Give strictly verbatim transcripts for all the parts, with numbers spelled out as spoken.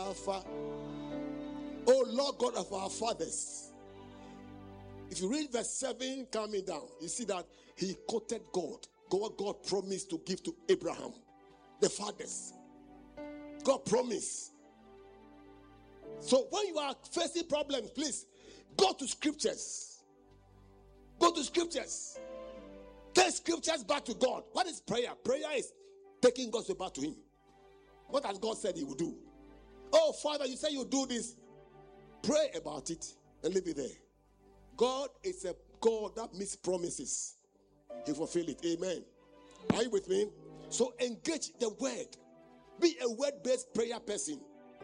Alpha. Oh Lord God of our fathers. If you read verse seven coming down, you see that he quoted God. God, God promised to give to Abraham, the fathers. God promised. So when you are facing problems, please go to scriptures. Go to scriptures. Take scriptures back to God. What is prayer? Prayer is taking God's way back to him. What has God said he will do? Oh, Father, you say you do this. Pray about it and leave it there. God is a God that makes promises. He fulfill it. Amen. Are you with me? So engage the word. Be a word-based prayer person.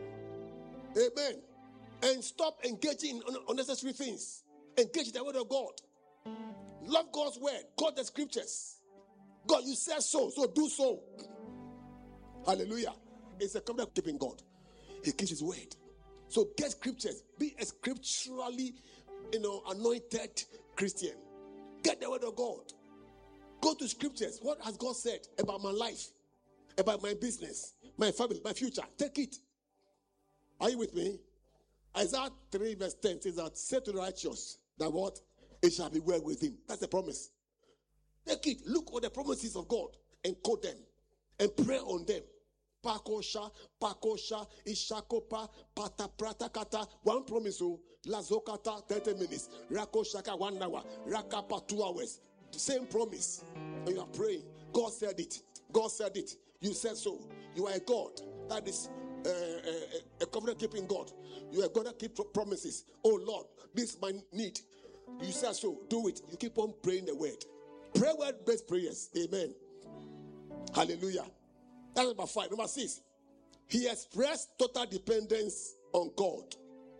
Amen. And stop engaging in unnecessary things. Engage the word of God. Love God's word. God the scriptures. God, you said so, so do so. Hallelujah. It's a covenant of keeping God. He keeps his word. So get scriptures. Be a scripturally, you know, anointed Christian. Get the word of God. Go to scriptures. What has God said about my life? About my business, my family, my future? Take it. Are you with me? Isaiah three verse ten says that, say to the righteous that what? It shall be well with him. That's the promise. Take it. Look at the promises of God and quote them and pray on them. Pakosha, Pakosha, Ishakopa, Pata Prata Kata. One promise, oh, Lazokata, thirty minutes. Rakoshaka, one hour. Rakapa, two hours. The same promise. And you are praying. God said it. God said it. You said so. You are a God. That is uh, a, a covenant keeping God. You are going to keep promises. Oh Lord, this is my need. You said so. Do it. You keep on praying the word. Pray word-based prayers. Amen. Hallelujah. That's number five. Number six. He expressed total dependence on God.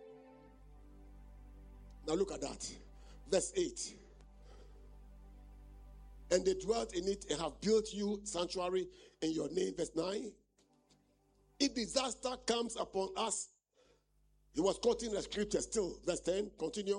Now look at that. Verse eight. And they dwelt in it and have built you sanctuary in your name. Verse nine. If disaster comes upon us, he was quoting the scripture still. Verse ten. Continue.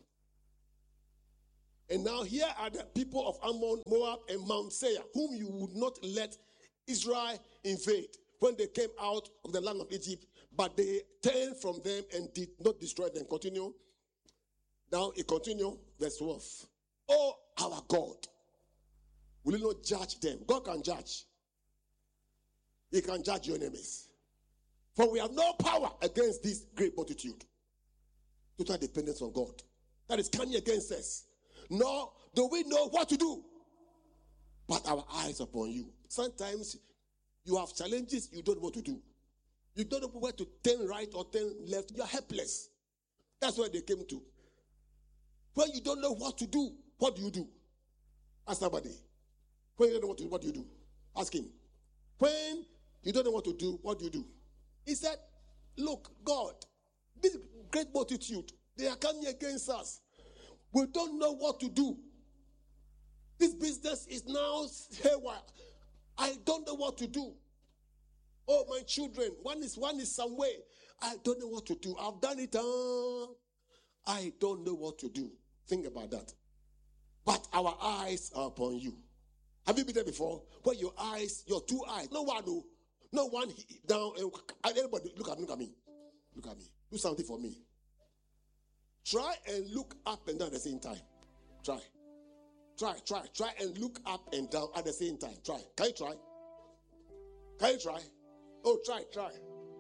And now here are the people of Ammon, Moab, and Mount Seir, whom you would not let Israel invade when they came out of the land of Egypt, but they turned from them and did not destroy them. Continue. Now it continue. Verse twelve. Oh, our God, will you not judge them? God can judge. He can judge your enemies. For we have no power against this great multitude. Total dependence on God. That is coming against us. Nor do we know what to do. But our eyes upon you. Sometimes you have challenges you don't know what to do. You don't know where to turn right or turn left. You are helpless. That's where they came to. When you don't know what to do, what do you do? Ask somebody. When you don't know what to do, what do you do? Ask him. When you don't know what to do, what do you do? He said, look, God, this great multitude, they are coming against us. We don't know what to do. This business is now haywire. I don't know what to do. Oh, my children, one is one is some way. I don't know what to do. I've done it. Uh, I don't know what to do. Think about that. But our eyes are upon you. Have you been there before? Where your eyes, your two eyes, no one, no, no one down. And everybody, look at me, look at me. Look at me. Do something for me. Try and look up and down at the same time. Try. Try, try, try and look up and down at the same time. Try. Can you try? Can you try? Oh, try, try.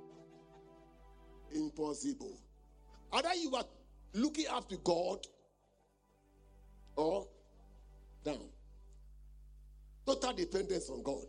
Impossible. Either you are looking up to God or down. Total dependence on God.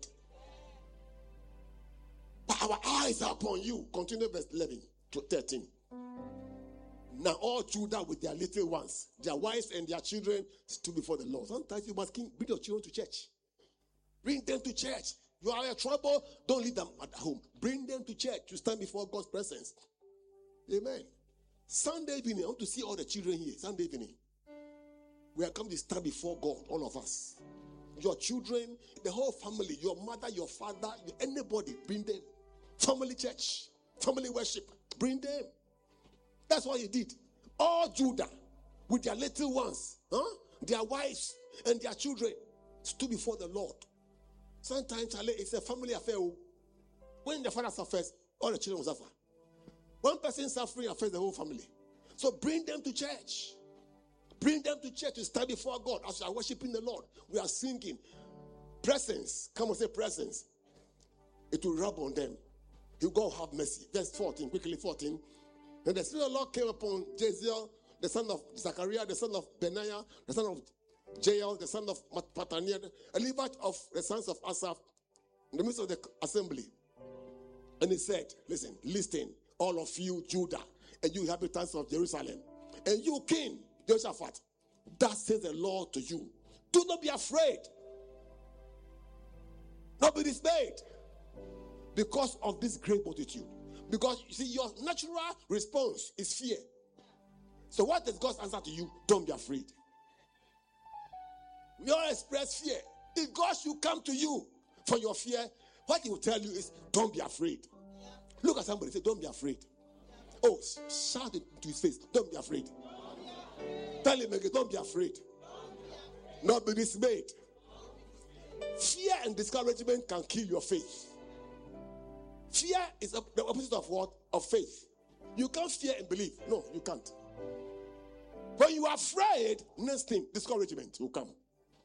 But our eyes are upon you. Continue verse eleven to thirteen. Now all Judah with their little ones, their wives and their children stood before the Lord. Sometimes you must bring your children to church. Bring them to church. You are in trouble, don't leave them at home. Bring them to church to stand before God's presence. Amen. Sunday evening, I want to see all the children here. Sunday evening. We are coming to stand before God, all of us. Your children, the whole family, your mother, your father, anybody, bring them. Family church, family worship, bring them. That's what he did. All Judah, with their little ones, huh? Their wives and their children, stood before the Lord. Sometimes it's a family affair. When the father suffers, all the children will suffer. One person suffering affects the whole family. So bring them to church. Bring them to church to stand before God as we are worshiping the Lord. We are singing. Presence. Come on, say presence. It will rub on them. He will go have mercy. Verse fourteen, quickly fourteen. And the Spirit of the Lord came upon Jaziel, the son of Zachariah, the son of Benaiah, the son of Jael, the son of Pataniah, a Levite of the sons of Asaph, in the midst of the assembly. And he said, listen, listen, all of you, Judah, and you inhabitants of Jerusalem, and you, King Jehoshaphat, thus says the Lord to you, do not be afraid, not be dismayed, because of this great multitude. Because, you see, your natural response is fear. So what does God's answer to you? Don't be afraid. We all express fear. If God should come to you for your fear, what he will tell you is, don't be afraid. Look at somebody, say, don't be afraid. Oh, shout it to his face, don't be afraid. Tell him again, don't be afraid. Not be dismayed. Fear and discouragement can kill your faith. Fear is the opposite of what? Of faith. You can't fear and believe. No, you can't. When you are afraid, next thing, discouragement will come.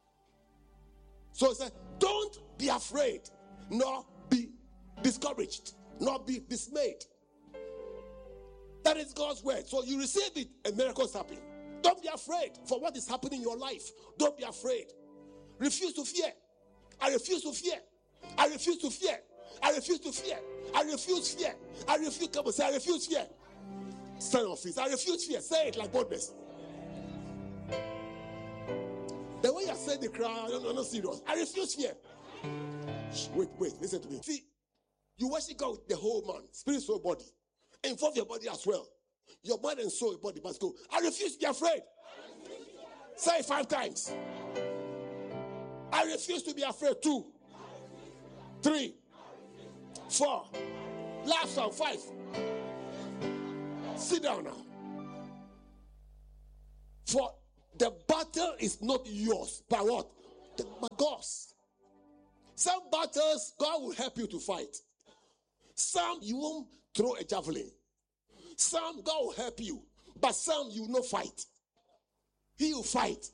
So it says, don't be afraid, nor be discouraged, nor be dismayed. That is God's word. So you receive it and miracles happen. Don't be afraid for what is happening in your life. Don't be afraid. Refuse to fear. I refuse to fear. I refuse to fear. I refuse to fear. I refuse fear. I refuse. Come on, say, I refuse fear. Stand on feet. I refuse fear. Say it like boldness. The way you said the crowd, I'm not serious. I refuse fear. Wait, wait, listen to me. See, you worship God with the whole man, spirit, soul, body. Involve your body as well. Your mind and soul, your body must go. I refuse to be afraid. Say it five times. I refuse to be afraid. Two, three, four. Last one, five. Sit down now. For the battle is not yours, but what? The, but God's. Some battles, God will help you to fight. Some, you won't throw a javelin. Some, God will help you. But some, you will not fight. He will fight.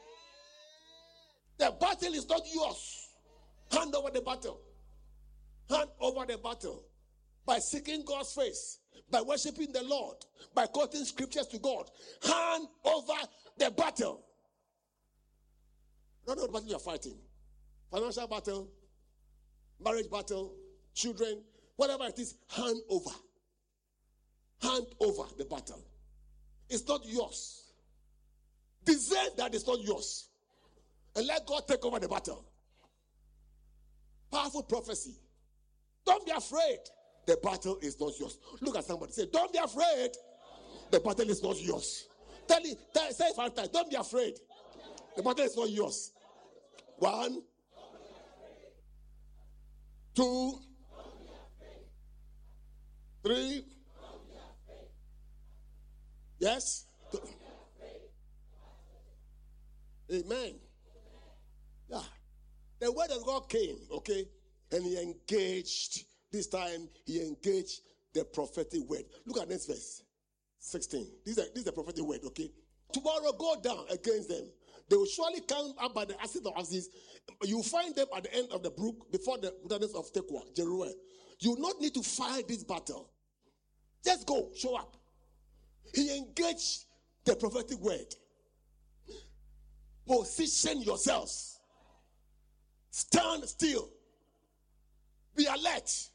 The battle is not yours. Hand over the battle. Hand over the battle. By seeking God's face. By worshiping the Lord. By quoting scriptures to God. Hand over the battle. Not the battle you are fighting. Financial battle. Marriage battle. Children. Whatever it is. Hand over. Hand over the battle. It's not yours. Discern that it's not yours. And let God take over the battle. Powerful prophecy. Don't be afraid. The battle is not yours. Look at somebody. Say, don't be afraid. The battle is not yours. Tell it, tell, say it five times. Don't be afraid. The battle is not yours. One. Two. Three. Yes. Amen. Yeah. The word of God came, okay, and he engaged. This time, he engaged the prophetic word. Look at next verse, sixteen. This is, a, this is the prophetic word, okay? Tomorrow, go down against them. They will surely come up by the acid of Aziz. You will find them at the end of the brook before the wilderness of Tekoa, Jeruel. You will not need to fight this battle. Just go, show up. He engaged the prophetic word. Position yourselves. Stand still. Be alert.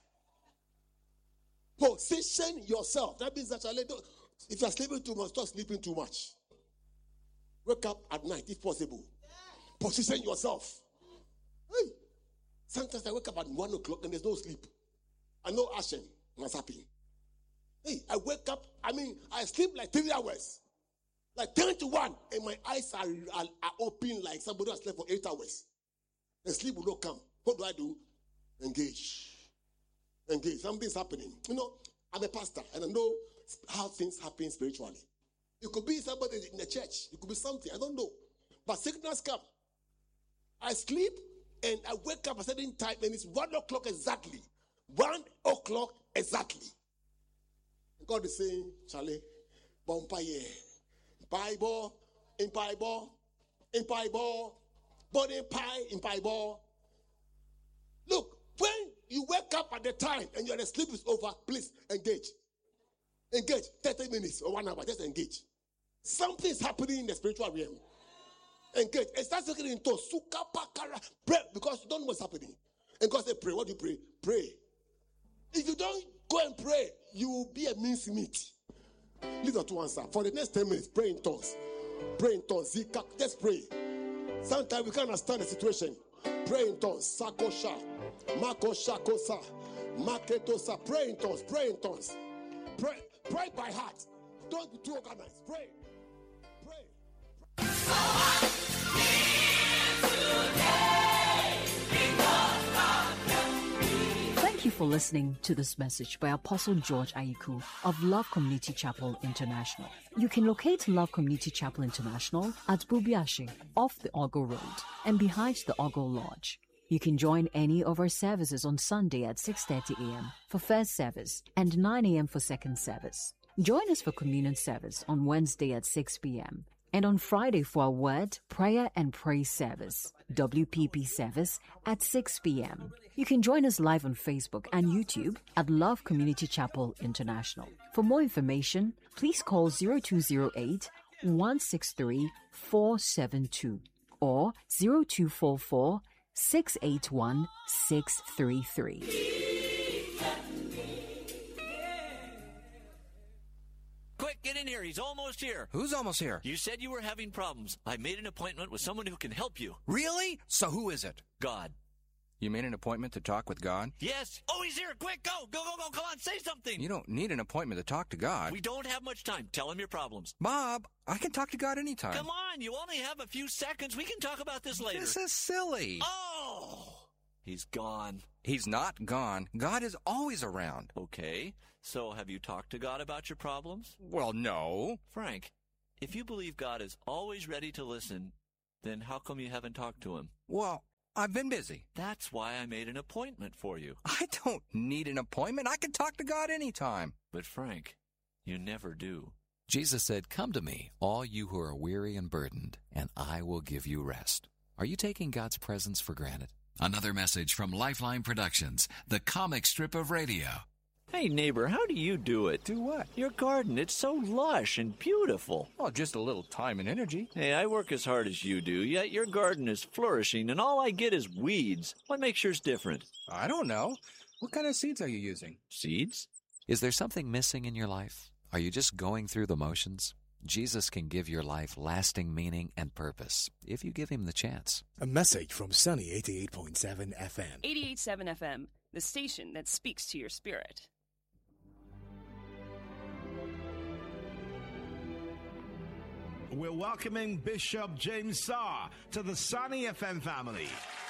Position yourself. That means that if you are sleeping too much, stop sleeping too much. Wake up at night if possible. Position yourself. Hey. Sometimes I wake up at one o'clock and there's no sleep. I know action must happen. Hey, I wake up, I mean, I sleep like three hours. Like ten to one, and my eyes are, are, are open like somebody has slept for eight hours. And sleep will not come. What do I do? Engage. Engage. Something's happening. You know, I'm a pastor, and I know how things happen spiritually. It could be somebody in the church. It could be something. I don't know. But sickness come. I sleep, and I wake up at a certain time, and it's one o'clock exactly. One o'clock exactly. God is saying, Charlie, Bompaye, Bible, in Bible, in Bible, body pie, in Bible. Look, when you wake up at the time and your sleep is over, please engage. Engage. thirty minutes or one hour, just engage. Something is happening in the spiritual realm. Engage. And start looking into suka pakara. Pray because you don't know what's happening. And God said, pray. What do you pray? Pray. If you don't go and pray, you will be a mincemeat. Leave that to answer. For the next ten minutes, pray in tongues. Pray in tongues. Just pray. Sometimes we can't understand the situation. Pray in tongues. Sakosha. Makosha kosa. Maketosa. Pray in tongues. Pray in tongues. Pray. Pray by heart. Don't be too organized. Pray. Pray. Thank you for listening to this message by Apostle George Ayiku of Love Community Chapel International. You can locate Love Community Chapel International at Bubiashi, off the Ogo Road and behind the Ogo Lodge. You can join any of our services on Sunday at six thirty a.m. for first service and nine a.m. for second service. Join us for communion service on Wednesday at six p.m. and on Friday for our word, prayer and praise service, W P P service at six p.m. You can join us live on Facebook and YouTube at Love Community Chapel International. For more information, please call zero two zero eight, one six three, four seven two or zero two four four, six eight one, six three three. Quick, get in here. He's almost here. Who's almost here? You said you were having problems. I made an appointment with someone who can help you. Really? So who is it? God. You made an appointment to talk with God? Yes. Oh, he's here. Quick, go. Go, go, go. Come on, say something. You don't need an appointment to talk to God. We don't have much time. Tell him your problems. Bob, I can talk to God anytime. Come on. You only have a few seconds. We can talk about this later. This is silly. Oh, he's gone. He's not gone. God is always around. Okay. So have you talked to God about your problems? Well, no. Frank, if you believe God is always ready to listen, then how come you haven't talked to him? Well, I've been busy. That's why I made an appointment for you. I don't need an appointment. I can talk to God anytime. But Frank, you never do. Jesus said, "Come to me, all you who are weary and burdened, and I will give you rest." Are you taking God's presence for granted? Another message from Lifeline Productions, the comic strip of radio. Hey, neighbor, how do you do it? Do what? Your garden, it's so lush and beautiful. Well, just a little time and energy. Hey, I work as hard as you do, yet your garden is flourishing, and all I get is weeds. What makes yours different? I don't know. What kind of seeds are you using? Seeds? Is there something missing in your life? Are you just going through the motions? Jesus can give your life lasting meaning and purpose if you give him the chance. A message from Sunny eighty-eight point seven F M. eighty-eight point seven F M, the station that speaks to your spirit. We're welcoming Bishop James Saar to the Sunny F M family.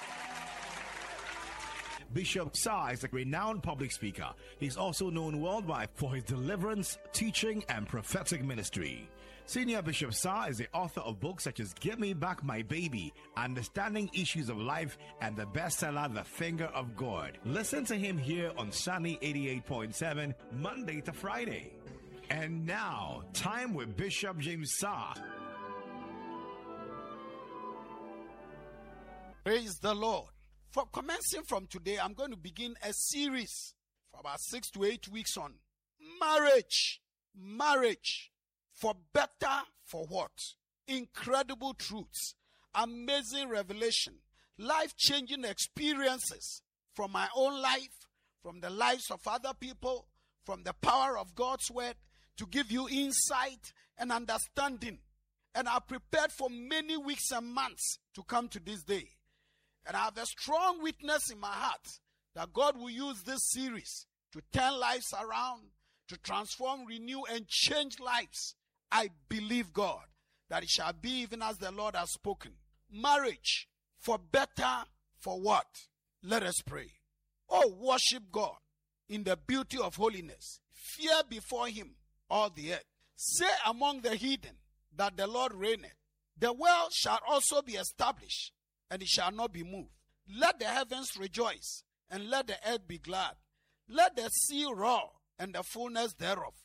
Bishop Saar is a renowned public speaker. He's also known worldwide for his deliverance, teaching, and prophetic ministry. Senior Bishop Saar is the author of books such as Give Me Back My Baby, Understanding Issues of Life, and the bestseller The Finger of God. Listen to him here on Sunny eighty-eight point seven, Monday to Friday. And now, time with Bishop James Saar. Praise the Lord. For commencing from today, I'm going to begin a series for about six to eight weeks on marriage. Marriage. For better, for what? Incredible truths, amazing revelation, life-changing experiences from my own life, from the lives of other people, from the power of God's word to give you insight and understanding. And I prepared for many weeks and months to come to this day. And I have a strong witness in my heart that God will use this series to turn lives around, to transform, renew, and change lives. I believe God that it shall be even as the Lord has spoken. Marriage, for better, for what? Let us pray. Oh, worship God in the beauty of holiness. Fear before him all the earth. Say among the heathen that the Lord reigneth. The world shall also be established, and it shall not be moved. Let the heavens rejoice, and let the earth be glad. Let the sea roar, and the fullness thereof.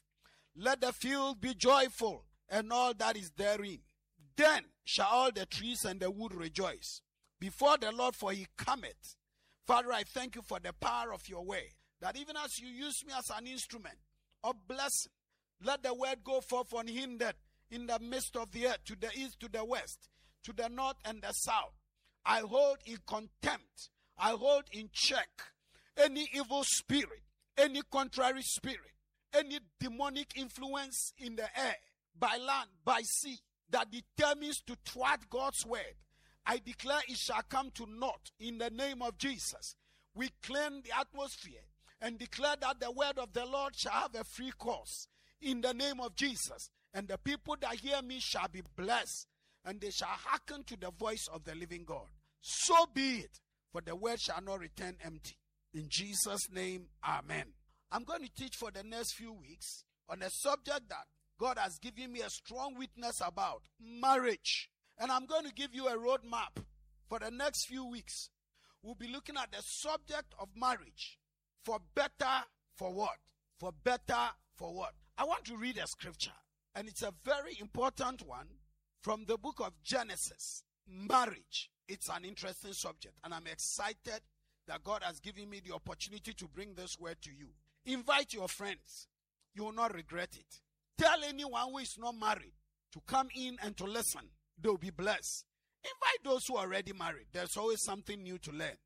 Let the field be joyful, and all that is therein. Then shall all the trees and the wood rejoice before the Lord, for he cometh. Father, I thank you for the power of your word, that even as you use me as an instrument of blessing, let the word go forth unhindered in the midst of the earth, to the east, to the west, to the north and the south. I hold in contempt, I hold in check any evil spirit, any contrary spirit, any demonic influence in the air, by land, by sea, that determines to thwart God's word. I declare it shall come to naught in the name of Jesus. We cleanse the atmosphere and declare that the word of the Lord shall have a free course in the name of Jesus. And the people that hear me shall be blessed, and they shall hearken to the voice of the living God. So be it, for the word shall not return empty. In Jesus' name, amen. I'm going to teach for the next few weeks on a subject that God has given me a strong witness about, marriage. And I'm going to give you a roadmap for the next few weeks. We'll be looking at the subject of marriage. For better, for what? For better, for what? I want to read a scripture, and it's a very important one from the book of Genesis. Marriage. It's an interesting subject, and I'm excited that God has given me the opportunity to bring this word to you. Invite your friends. You will not regret it. Tell anyone who is not married to come in and to listen. They'll be blessed. Invite those who are already married. There's always something new to learn.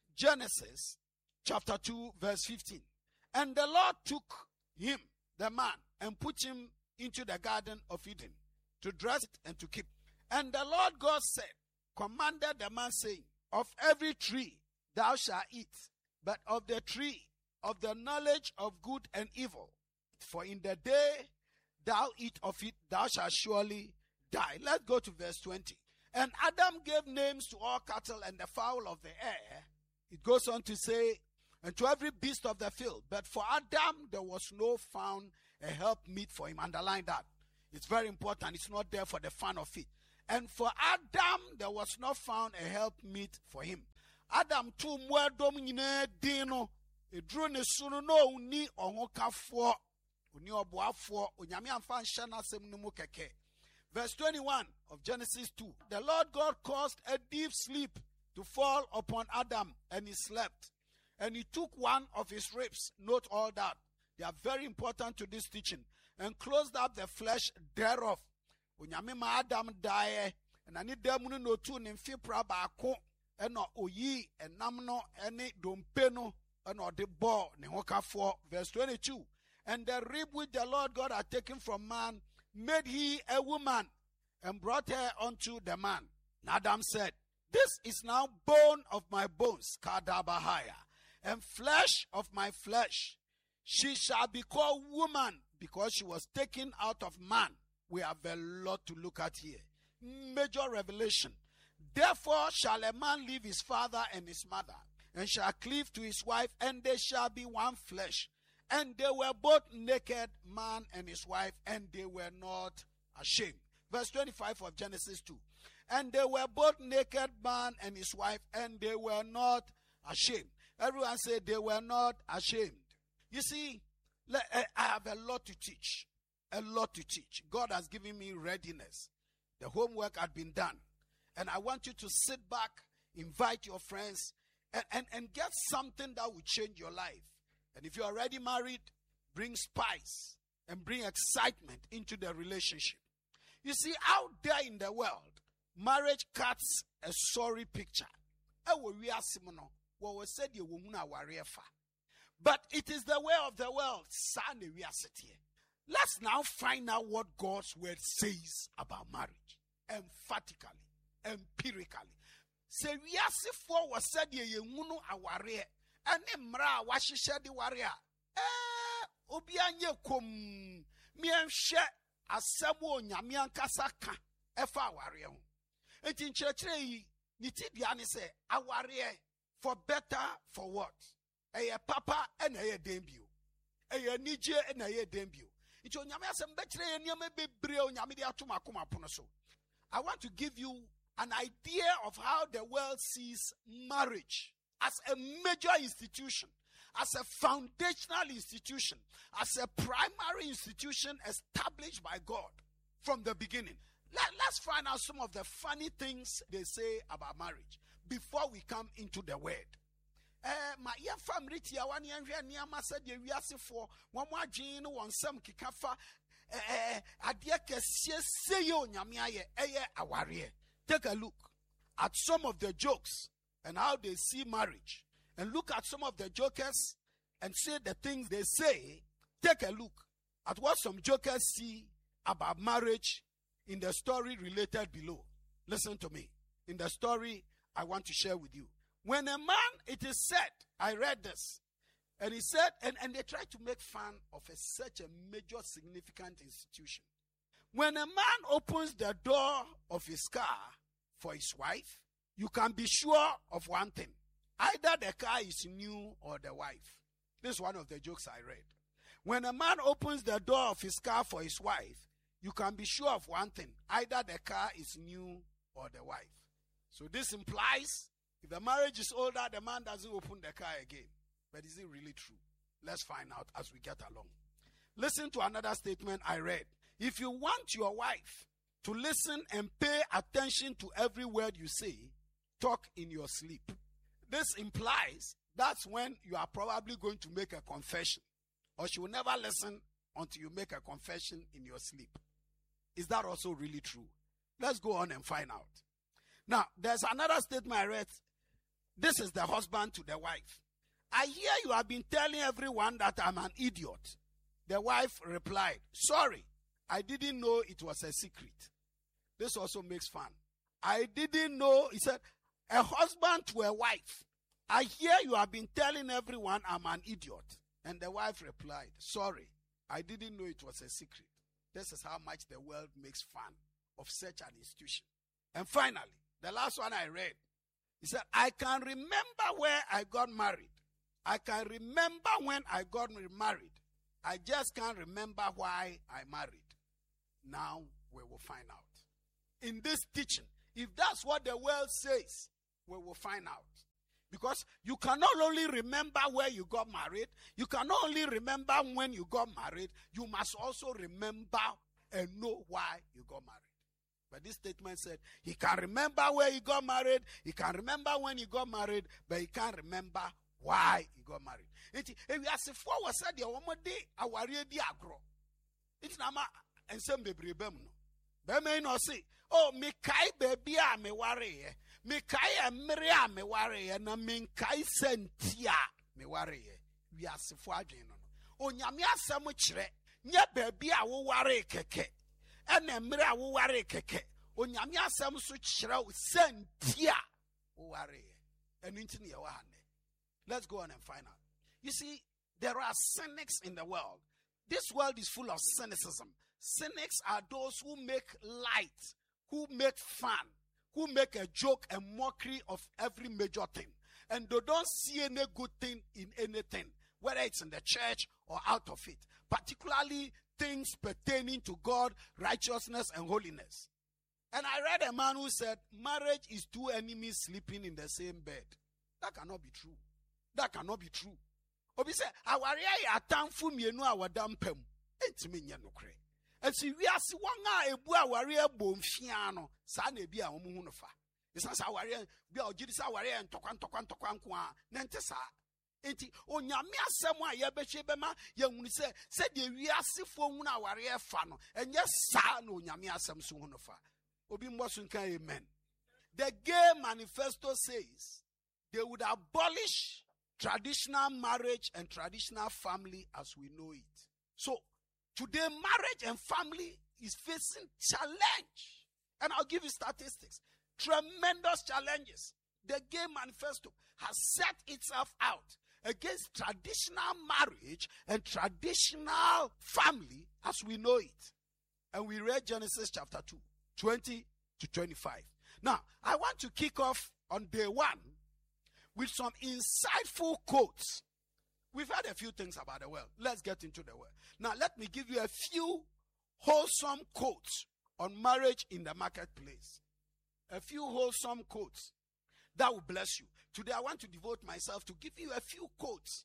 Genesis chapter two verse fifteen. And the Lord took him, the man, and put him into the garden of Eden to dress it and to keep. And the Lord God said, commanded the man, saying, of every tree thou shalt eat, but of the tree of the knowledge of good and evil, for in the day thou eat of it, thou shalt surely die. Let's go to verse twenty. And Adam gave names to all cattle and the fowl of the air. It goes on to say, and to every beast of the field. But for Adam, there was no found a help meet for him. Underline that. It's very important. It's not there for the fun of it. And for Adam, there was not found a help meet for him. Adam tu mwadom nyine dino. Edru ne sunu no uni ohokafo. Uni oboafo. Onyame amfa nhye na asem no mu keke. Verse twenty-one of Genesis two. The Lord God caused a deep sleep to fall upon Adam, and he slept. And he took one of his ribs. Note all that. They are very important to this teaching. And closed up the flesh thereof. Onyame ma Adam die. And ani demunu no tu ne mfi pra baako. Eno oyi enam no ene dompe no eno de bo ne hokafo. Verse twenty-two. And the rib which the Lord God had taken from man, made he a woman, and brought her unto the man. And Adam said, this is now bone of my bones, Kadabahaya, and flesh of my flesh. She shall be called woman, because she was taken out of man. We have a lot to look at here. Major revelation. Therefore shall a man leave his father and his mother, and shall cleave to his wife, and they shall be one flesh. And they were both naked, man and his wife, and they were not ashamed. Verse twenty-five of Genesis two. And they were both naked, man and his wife, and they were not ashamed. Everyone said they were not ashamed. You see, I have a lot to teach. A lot to teach. God has given me readiness. The homework had been done. And I want you to sit back, invite your friends, and, and, and get something that will change your life. And if you're already married, bring spice and bring excitement into the relationship. You see, out there in the world, marriage cuts a sorry picture. But it is the way of the world. Let's now find out what God's word says about marriage. Emphatically, empirically. Say we are for was said ye munu aware. Ane mra washisha di waria. Eh, obianye kom mienhwe asebo onyame ankasa ka efa aware ho. Enti nkyerɛkyerɛ yi ni tibia ne sɛ aware for better for what? Eye papa ena eye dembio. Eye nije ena eye dembio. Enti onyame asem bekyerɛ ye niam bebre onyame de atoma akoma pono so. I want to give you an idea of how the world sees marriage as a major institution, as a foundational institution, as a primary institution established by God from the beginning. Let, let's find out some of the funny things they say about marriage before we come into the word. Eh, my young family, Tiawani and Niama said, you are for one more gene, one some kikafa, eh, Adiaka Seyo Yamiaye, Eye Awarie. Take a look at some of the jokes and how they see marriage, and look at some of the jokers and say the things they say. Take a look at what some jokers see about marriage in the story related below. Listen to me. In the story I want to share with you. When a man, it is said, I read this, and he said, and, and they tried to make fun of a, such a major significant institution. When a man opens the door of his car for his wife, you can be sure of one thing. Either the car is new or the wife. This is one of the jokes I read. When a man opens the door of his car for his wife, you can be sure of one thing. Either the car is new or the wife. So this implies if the marriage is older, the man doesn't open the car again. But is it really true? Let's find out as we get along. Listen to another statement I read. If you want your wife to listen and pay attention to every word you say, talk in your sleep. This implies that's when you are probably going to make a confession, or she will never listen until you make a confession in your sleep. Is that also really true? Let's go on and find out. Now, there's another statement I read. This is the husband to the wife. I hear you have been telling everyone that I'm an idiot. The wife replied, sorry, I didn't know it was a secret. This also makes fun. I didn't know, he said, a husband to a wife. I hear you have been telling everyone I'm an idiot. And the wife replied, sorry, I didn't know it was a secret. This is how much the world makes fun of such an institution. And finally, the last one I read, he said, I can remember where I got married. I can remember when I got married. I just can't remember why I married. Now we will find out. In this teaching, if that's what the world says, we will find out. Because you can not only remember where you got married, you can not only remember when you got married, you must also remember and know why you got married. But this statement said, he can remember where he got married, he can remember when he got married, but he can't remember why he got married. If you ask if what was said, one more day, I worry the agro. It's not my and some baby bem no. But may not say, oh, me kai baby, I me worry. Me kai a miria me worry, and a min kai sentia me worry. We are so far, no. Oh, Yamia Samuchre, nya baby, I will worry keke. And a mirror will worry keke. Oh, Yamia Samuchre, sentia worry. And into your hand. Let's go on and find out. You see, there are cynics in the world. This world is full of cynicism. Cynics are those who make light, who make fun, who make a joke and mockery of every major thing. And they don't see any good thing in anything, whether it's in the church or out of it, particularly things pertaining to God, righteousness, and holiness. And I read a man who said, marriage is two enemies sleeping in the same bed. That cannot be true. That cannot be true. Obi say, aware ya atamfu mienu awadam entimi nya nokre. Enti wiase wan a ebu aware bomfia no, sa na ebi a omu hu no fa. Isa sa aware bi a ogidi sa aware ntokwa ntokwa ntokwa nko a, na nte sa. Enti onyame asem a ye behwe bema ye hunu se se de wiase fo hu na aware fa no, enye sa na onyame asem so hu no fa. Obi mboso nkan amen. The Gay Manifesto says they would abolish traditional marriage and traditional family as we know it. So, today marriage and family is facing challenge. And I'll give you statistics. Tremendous challenges. The Gay Manifesto has set itself out against traditional marriage and traditional family as we know it. And we read Genesis chapter two, twenty to twenty-five. Now, I want to kick off on day one with some insightful quotes. We've heard a few things about the world. Let's get into the world. Now, let me give you a few wholesome quotes on marriage in the marketplace. A few wholesome quotes that will bless you. Today, I want to devote myself to give you a few quotes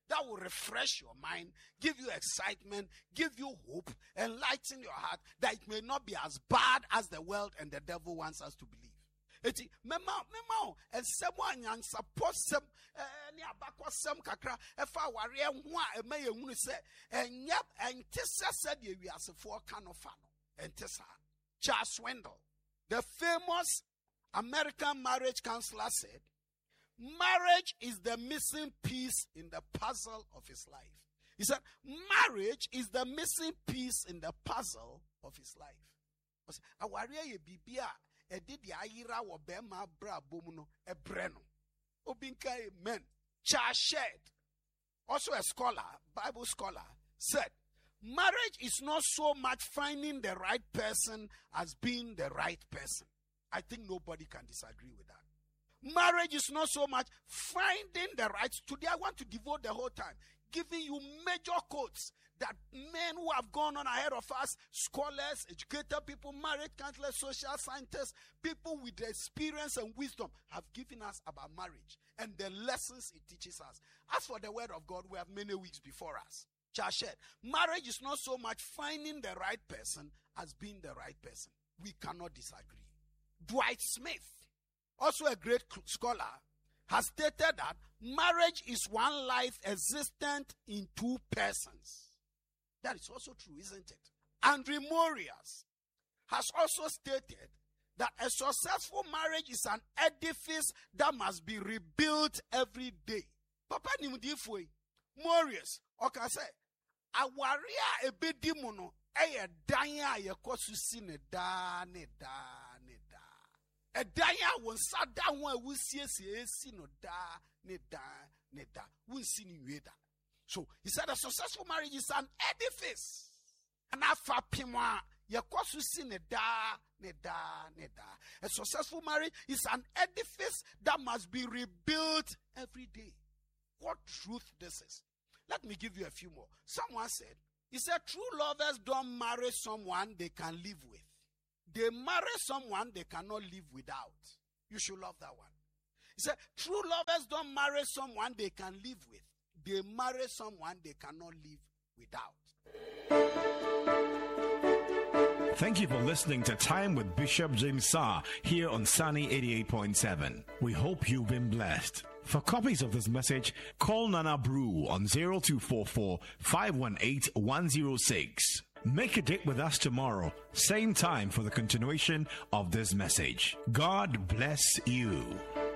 that will refresh your mind, give you excitement, give you hope, enlighten your heart, that it may not be as bad as the world and the devil wants us to believe. Eti mema mema and someone yang support some ni abakwa some kakra efa ware ho a ema ye hunu se enyap entisa said ye wiasefo ka no fa no entisa. Charles Swindoll, the famous American marriage counselor, said marriage is the missing piece in the puzzle of his life. He said marriage is the missing piece in the puzzle of his life. Aware ye bibia e did the ayira wo bema bra bomuno e breno. Obinka amen. Charles Shedd, also a scholar, Bible scholar, said marriage is not so much finding the right person as being the right person. I think nobody can disagree with that. Marriage is not so much finding the right. Today I want to devote the whole time giving you major quotes that men who have gone on ahead of us, scholars, educated people, marriage counselors, social scientists, people with experience and wisdom have given us about marriage and the lessons it teaches us. As for the word of God, we have many weeks before us. Charles Shedd, marriage is not so much finding the right person as being the right person. We cannot disagree. Dwight Smith, also a great scholar, has stated that marriage is one life existent in two persons. That is also true, isn't it? Andrew Morias has also stated that a successful marriage is an edifice that must be rebuilt every day. Papa nimudifwe Morias okase awaria ebedimu no eye dan a yekosusi ne da ne da ne da. E dan a wonsa da ho a wusiesie esi no da ne da ne da. Wunsi ni weda. So he said a successful marriage is an edifice. And afa pimwa yekosusi ne da ne da ne da. A successful marriage is an edifice that must be rebuilt every day. What truth this is. Let me give you a few more. Someone said, he said, true lovers don't marry someone they can live with. They marry someone they cannot live without. You should love that one. He said, true lovers don't marry someone they can live with. They marry someone they cannot live without. Thank you for listening to Time with Bishop James Saar here on Sunny eighty-eight point seven. We hope you've been blessed. For copies of this message, call Nana Brew on zero two four four, five one eight, one zero six. Make a date with us tomorrow, same time, for the continuation of this message. God bless you.